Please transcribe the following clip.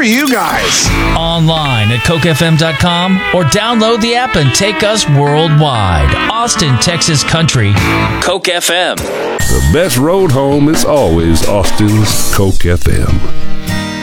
you guys? Online at cokefm.com or download the app and take us worldwide. Austin, Texas Country, Coke FM. The best road home is always Austin's Coke FM.